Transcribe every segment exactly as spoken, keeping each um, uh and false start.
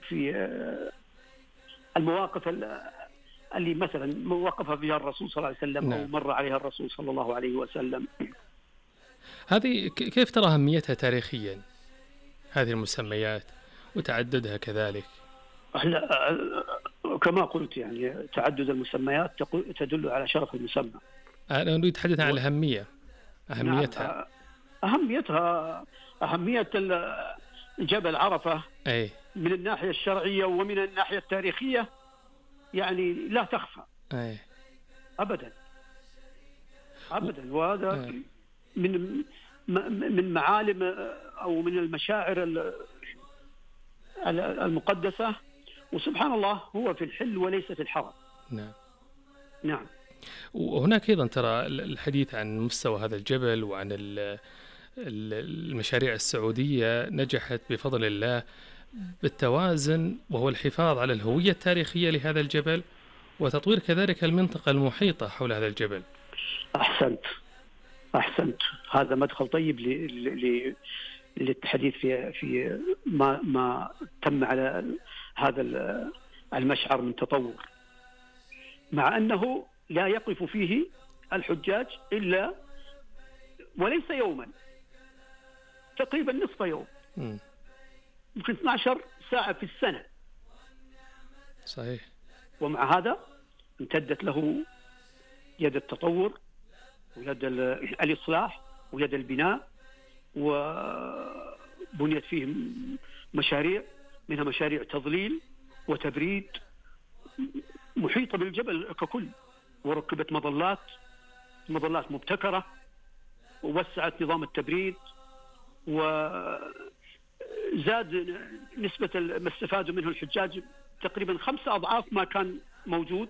في المواقف اللي مثلا وقف فيها الرسول صلى الله عليه وسلم أو مر عليها الرسول صلى الله عليه وسلم. هذه كيف ترى أهميتها تاريخيا هذه المسميات وتعددها كذلك؟ كما قلت يعني تعدد المسميات تدل على شرف المسمى. أنا أريد أتحدث عن الأهمية أهميتها. نعم. أهميتها أهمية جبل عرفة أي. من الناحية الشرعية ومن الناحية التاريخية يعني لا تخفى. أي. أبدا أبدا. وهذا أي. من من معالم أو من المشاعر المقدسة، وسبحان الله هو في الحل وليس في الحرم. نعم نعم. وهناك أيضا ترى الحديث عن مستوى هذا الجبل وعن المشاريع السعودية نجحت بفضل الله بالتوازن، وهو الحفاظ على الهوية التاريخية لهذا الجبل وتطوير كذلك المنطقة المحيطة حول هذا الجبل. أحسنت أحسنت. هذا مدخل طيب للحديث في في ما ما تم على هذا المشعر من تطور، مع أنه لا يقف فيه الحجاج إلا وليس يوما، تقريبا نصف يوم، يمكن اثنتي عشرة ساعة في السنة. صحيح. ومع هذا امتدت له يد التطور ويد الإصلاح ويد البناء، وبنيت فيه مشاريع، منها مشاريع تظليل وتبريد محيطة بالجبل ككل، وركبت مظلات مظلات مبتكرة، ووسعت نظام التبريد، وزاد نسبة ما استفادوا منه الحجاج تقريبا خمسة أضعاف ما كان موجود.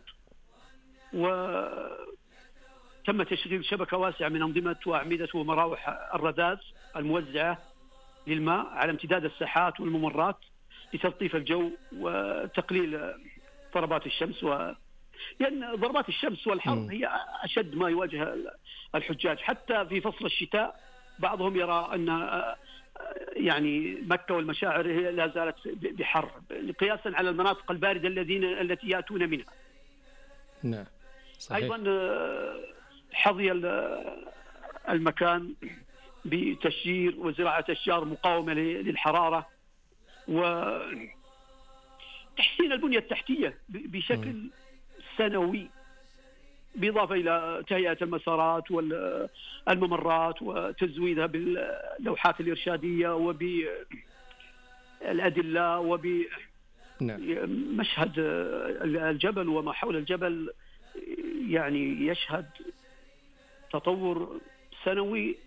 وتم تشغيل شبكة واسعة من أنظمة وأعمدة ومراوح الرذاذ الموزعة للماء على امتداد الساحات والممرات لتلطيف الجو وتقليل ضربات الشمس. و لأن ضربات الشمس والحر هي أشد ما يواجه الحجاج، حتى في فصل الشتاء بعضهم يرى أن يعني مكة والمشاعر هي لا زالت بحر قياسا على المناطق الباردة الذين التي يأتون منها. نعم صحيح. أيضا حظي المكان بتشجير وزراعة أشجار مقاومة للحرارة، وتحسين البنية التحتية بشكل م. سنوي، بالإضافة إلى تهيئة المسارات والممرات وتزويدها باللوحات الإرشادية وبالأدلة وبمشهد الجبل وما حول الجبل، يعني يشهد تطور سنوي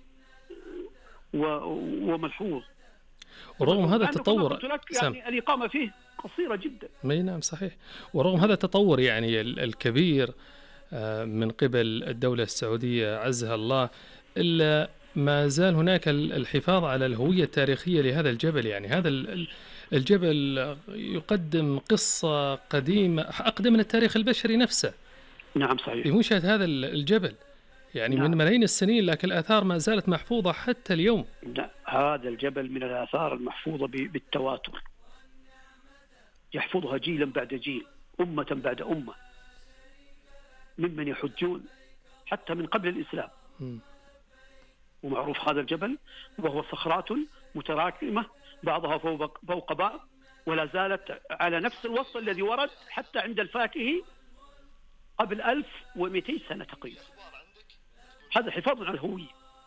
وملحوظ. ورغم هذا التطور يعني الإقامة فيه قصيرة جدا. نعم صحيح. ورغم هذا التطور يعني الكبير من قبل الدولة السعودية عزها الله، إلا ما زال هناك الحفاظ على الهوية التاريخية لهذا الجبل. يعني هذا الجبل يقدم قصة قديمة أقدم من التاريخ البشري نفسه. نعم صحيح. بمنشأة هذا الجبل يعني نعم. من ملايين السنين، لكن الآثار ما زالت محفوظة حتى اليوم. لا، هذا الجبل من الآثار المحفوظة بالتواتر، يحفظها جيلا بعد جيل، أمة بعد أمة، ممن يحجون حتى من قبل الإسلام. م. ومعروف هذا الجبل وهو صخرات متراكمة بعضها فوق فوق بعض، ولا زالت على نفس الوصف الذي ورد حتى عند الفاكهي قبل ألف ومئتين سنة تقريبا. هذا حفاظ على الهوية.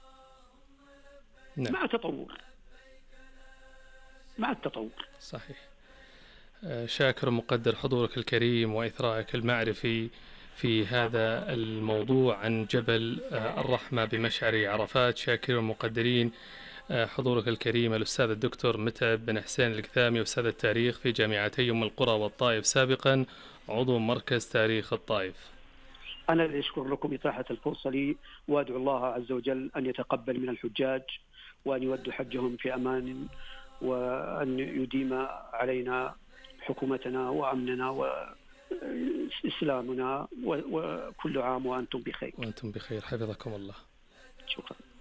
نعم. مع تطور مع التطور. صحيح. شاكر مقدر حضورك الكريم وإثراءك المعرفي في هذا الموضوع عن جبل الرحمة بمشعر عرفات. شاكر مقدرين حضورك الكريم الأستاذ الدكتور متعب بن حسين القثامي، أستاذ التاريخ في جامعتي أم القرى والطائف سابقا، عضو مركز تاريخ الطائف. أنا اللي أشكر لكم إتاحة الفرصة لي، وأدعو الله عز وجل أن يتقبل من الحجاج وأن يودوا حجهم في أمان، وأن يديم علينا حكومتنا وأمننا وإسلامنا، وكل عام وأنتم بخير. وأنتم بخير، حفظكم الله. شكرا.